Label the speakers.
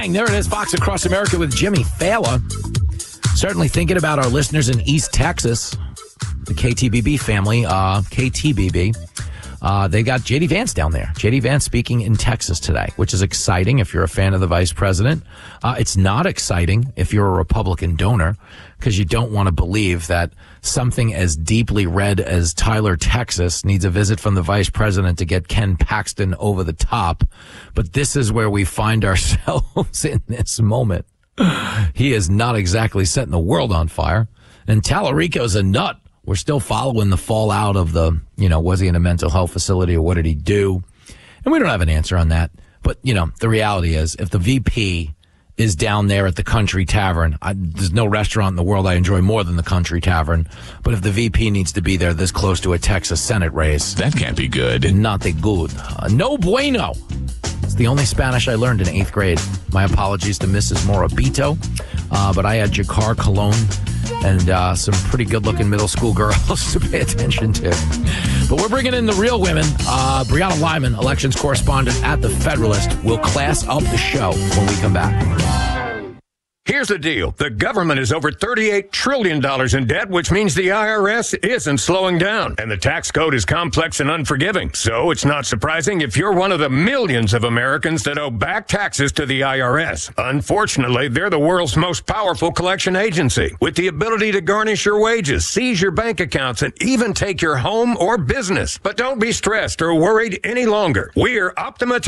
Speaker 1: Bang, there it is. Fox Across America with Jimmy Fallon. Certainly thinking about our listeners in East Texas, the KTBB family, KTBB. They got J.D. Vance down there. J.D. Vance speaking in Texas today, which is exciting if you're a fan of the vice president. It's not exciting if you're a Republican donor, because you don't want to believe that something as deeply red as Tyler, Texas, needs a visit from the vice president to get Ken Paxton over the top. But this is where we find ourselves in this moment. He is not exactly setting the world on fire. And Tallarico's a nut. We're still following the fallout of the, was he in a mental health facility or what did he do? And we don't have an answer on that. But, the reality is if the VP is down there at the Country Tavern, there's no restaurant in the world I enjoy more than the Country Tavern. But if the VP needs to be there this close to a Texas Senate race,
Speaker 2: that can't be good.
Speaker 1: Not the good. No bueno. It's the only Spanish I learned in 8th grade. My apologies to Mrs. Morabito. But I had Jakar Cologne and some pretty good-looking middle school girls to pay attention to. But we're bringing in the real women. Brianna Lyman, elections correspondent at The Federalist, will class up the show when we come back.
Speaker 3: Here's the deal. The government is over $38 trillion in debt, which means the IRS isn't slowing down. And the tax code is complex and unforgiving. So it's not surprising if you're one of the millions of Americans that owe back taxes to the IRS. Unfortunately, they're the world's most powerful collection agency, with the ability to garnish your wages, seize your bank accounts, and even take your home or business. But don't be stressed or worried any longer. We're Optima